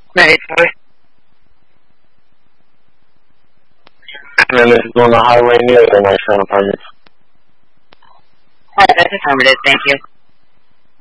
Right. And then this is on the highway near the Nice Apartments. Alright, that's affirmative, thank you.